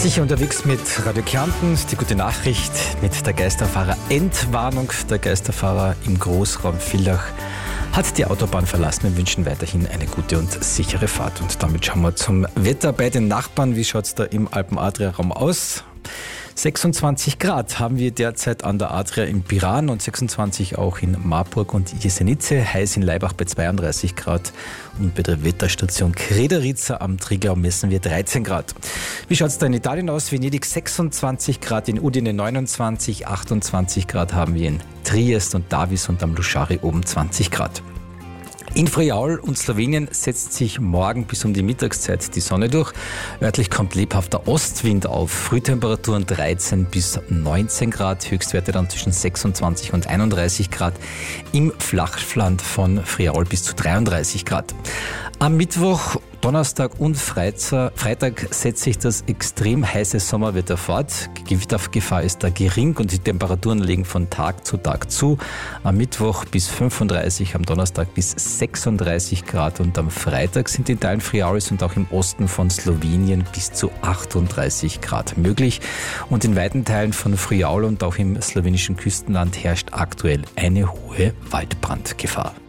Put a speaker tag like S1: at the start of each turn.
S1: Sicher unterwegs mit Radio Kärnten, die gute Nachricht mit der Geisterfahrer-Entwarnung. Der Geisterfahrer im Großraum Villach hat die Autobahn verlassen. Wir wünschen weiterhin eine gute und sichere Fahrt. Und damit schauen wir zum Wetter bei den Nachbarn. Wie schaut es da im Alpen-Adria-Raum aus? 26 Grad haben wir derzeit an der Adria in Piran und 26 auch in Marburg und Jesenice, heiß in Laibach bei 32 Grad und bei der Wetterstation Krederitzer am Triglau messen wir 13 Grad. Wie schaut es da in Italien aus? Venedig 26 Grad, in Udine 29, 28 Grad haben wir in Triest und Davis und am Luschari oben 20 Grad. In Friaul und Slowenien setzt sich morgen bis um die Mittagszeit die Sonne durch. Örtlich kommt lebhafter Ostwind auf. Frühtemperaturen 13 bis 19 Grad, Höchstwerte dann zwischen 26 und 31 Grad. Im Flachland von Friaul bis zu 33 Grad. Am Mittwoch, Donnerstag und Freitag setzt sich das extrem heiße Sommerwetter fort. Gewittergefahr ist da gering und die Temperaturen legen von Tag zu Tag zu. Am Mittwoch bis 35, am Donnerstag bis 36 Grad und am Freitag sind in Teilen Friauls und auch im Osten von Slowenien bis zu 38 Grad möglich. Und in weiten Teilen von Friaul und auch im slowenischen Küstenland herrscht aktuell eine hohe Waldbrandgefahr.